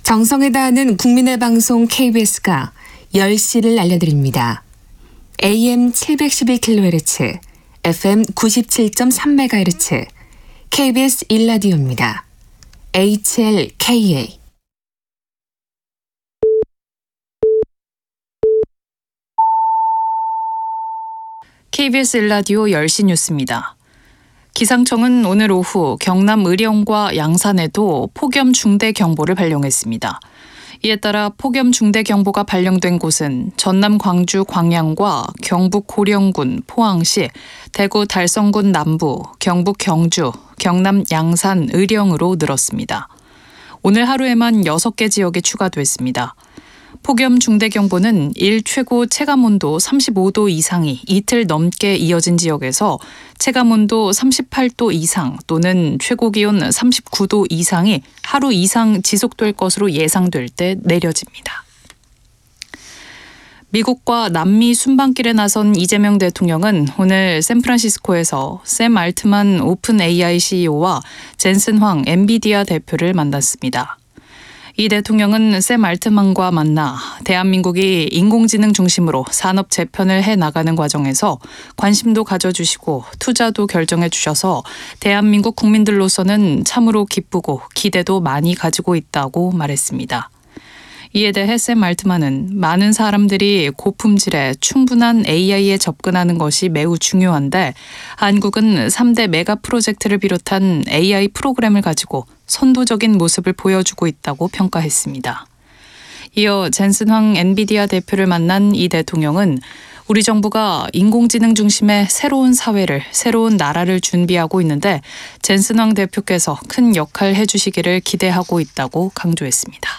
정성을 다하는 국민의 방송 KBS가 10시를 알려드립니다. AM 712kHz, FM 97.3MHz, KBS 1라디오입니다. HLKA. KBS 1라디오 10시 뉴스입니다. 기상청은 오늘 오후 경남 의령과 양산에도 폭염 중대경보를 발령했습니다. 이에 따라 폭염 중대경보가 발령된 곳은 전남 광주 광양과 경북 고령군 포항시, 대구 달성군 남부, 경북 경주, 경남 양산 의령으로 늘었습니다. 오늘 하루에만 6개 지역이 추가됐습니다. 폭염 중대경보는 일 최고 체감온도 35도 이상이 이틀 넘게 이어진 지역에서 체감온도 38도 이상 또는 최고기온 39도 이상이 하루 이상 지속될 것으로 예상될 때 내려집니다. 미국과 남미 순방길에 나선 이재명 대통령은 오늘 샌프란시스코에서 샘 알트만 오픈 AI CEO와 젠슨 황 엔비디아 대표를 만났습니다. 이 대통령은 샘 알트만과 만나 대한민국이 인공지능 중심으로 산업 재편을 해나가는 과정에서 관심도 가져주시고 투자도 결정해 주셔서 대한민국 국민들로서는 참으로 기쁘고 기대도 많이 가지고 있다고 말했습니다. 이에 대해 샘 알트만은 많은 사람들이 고품질에 충분한 AI에 접근하는 것이 매우 중요한데 한국은 3대 메가 프로젝트를 비롯한 AI 프로그램을 가지고 선도적인 모습을 보여주고 있다고 평가했습니다. 이어 젠슨 황 엔비디아 대표를 만난 이 대통령은 우리 정부가 인공지능 중심의 새로운 사회를, 새로운 나라를 준비하고 있는데 젠슨 황 대표께서 큰 역할 해주시기를 기대하고 있다고 강조했습니다.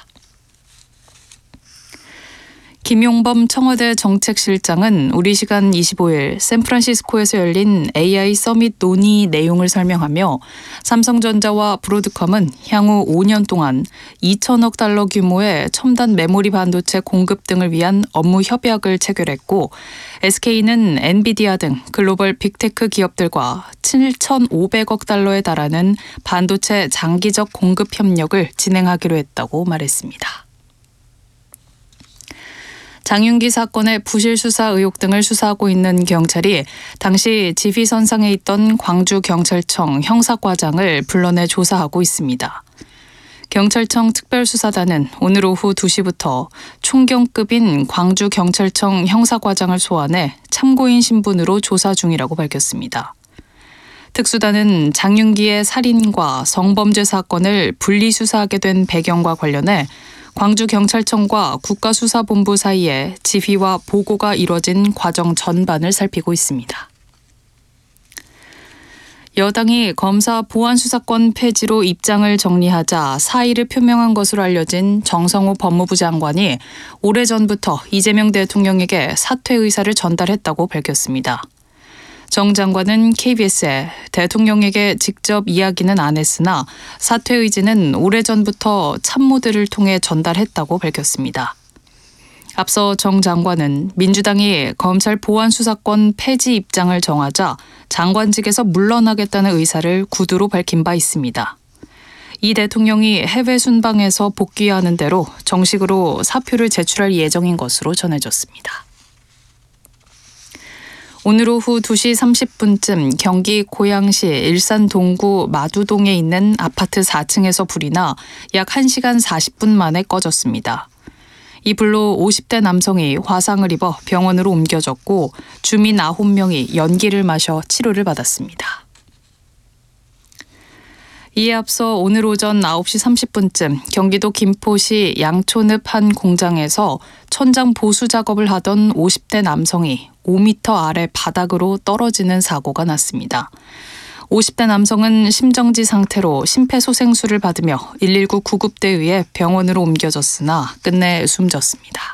김용범 청와대 정책실장은 우리 시간 25일 샌프란시스코에서 열린 AI 서밋 논의 내용을 설명하며 삼성전자와 브로드컴은 향후 5년 동안 2천억 달러 규모의 첨단 메모리 반도체 공급 등을 위한 업무 협약을 체결했고 SK는 엔비디아 등 글로벌 빅테크 기업들과 7,500억 달러에 달하는 반도체 장기적 공급 협력을 진행하기로 했다고 말했습니다. 장윤기 사건의 부실 수사 의혹 등을 수사하고 있는 경찰이 당시 지휘선상에 있던 광주경찰청 형사과장을 불러내 조사하고 있습니다. 경찰청 특별수사단은 오늘 오후 2시부터 총경급인 광주경찰청 형사과장을 소환해 참고인 신분으로 조사 중이라고 밝혔습니다. 특수단은 장윤기의 살인과 성범죄 사건을 분리수사하게 된 배경과 관련해 광주경찰청과 국가수사본부 사이에 지휘와 보고가 이뤄진 과정 전반을 살피고 있습니다. 여당이 검사 보안수사권 폐지로 입장을 정리하자 사의를 표명한 것으로 알려진 정성호 법무부 장관이 오래전부터 이재명 대통령에게 사퇴 의사를 전달했다고 밝혔습니다. 정 장관은 KBS에 대통령에게 직접 이야기는 안 했으나 사퇴 의지는 오래전부터 참모들을 통해 전달했다고 밝혔습니다. 앞서 정 장관은 민주당이 검찰 보안수사권 폐지 입장을 정하자 장관직에서 물러나겠다는 의사를 구두로 밝힌 바 있습니다. 이 대통령이 해외 순방에서 복귀하는 대로 정식으로 사표를 제출할 예정인 것으로 전해졌습니다. 오늘 오후 2시 30분쯤 경기 고양시 일산 동구 마두동에 있는 아파트 4층에서 불이 나 약 1시간 40분 만에 꺼졌습니다. 이 불로 50대 남성이 화상을 입어 병원으로 옮겨졌고 주민 9명이 연기를 마셔 치료를 받았습니다. 이에 앞서 오늘 오전 9시 30분쯤 경기도 김포시 양촌읍 한 공장에서 천장 보수 작업을 하던 50대 남성이 5m 아래 바닥으로 떨어지는 사고가 났습니다. 50대 남성은 심정지 상태로 심폐소생술을 받으며 119 구급대에 의해 병원으로 옮겨졌으나 끝내 숨졌습니다.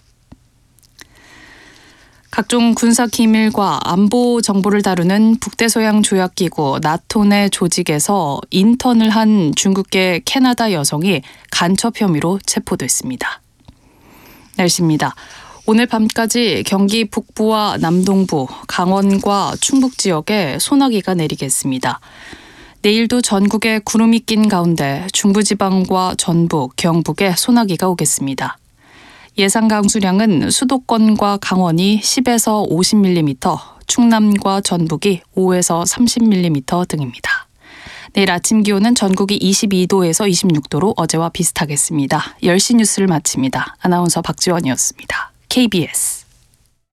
각종 군사 기밀과 안보 정보를 다루는 북대서양 조약기구 나토 내 조직에서 인턴을 한 중국계 캐나다 여성이 간첩 혐의로 체포됐습니다. 날씨입니다. 오늘 밤까지 경기 북부와 남동부, 강원과 충북 지역에 소나기가 내리겠습니다. 내일도 전국에 구름이 낀 가운데 중부지방과 전북, 경북에 소나기가 오겠습니다. 예상 강수량은 수도권과 강원이 10에서 50mm, 충남과 전북이 5에서 30mm 등입니다. 내일 아침 기온은 전국이 22도에서 26도로 어제와 비슷하겠습니다. 10시 뉴스를 마칩니다. 아나운서 박지원이었습니다. KBS